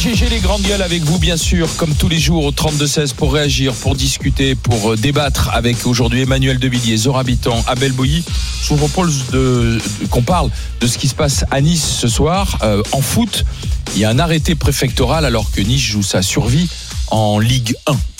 GG les grandes gueules avec vous bien sûr, comme tous les jours au 32-16 pour réagir, pour discuter, pour débattre avec aujourd'hui Emmanuel Devilliers, Zora Habitant, Abel Bouilly. Je vous propose qu'on parle de ce qui se passe à Nice ce soir. En foot, il y a un arrêté préfectoral alors que Nice joue sa survie en Ligue 1.